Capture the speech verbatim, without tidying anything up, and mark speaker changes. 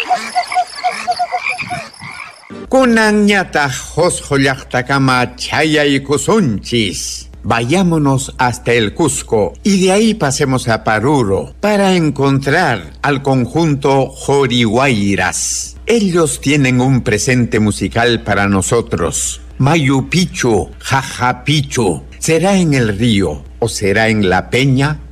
Speaker 1: Kunañata josjollajtakama chayaykusunchis. Vayámonos hasta el Cusco y de ahí pasemos a Paruro para encontrar al conjunto Jorihuayras. Ellos tienen un presente musical para nosotros. Mayu Picchu, Jaja Picchu. ¿Será en el río o será en la peña?